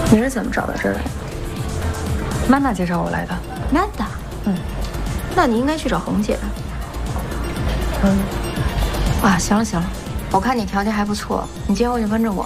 你是怎么找到这儿来的？ 曼娜介绍我来的。 曼达，那你应该去找红姐。啊，行了行了，我看你条件还不错，你今后就跟着我，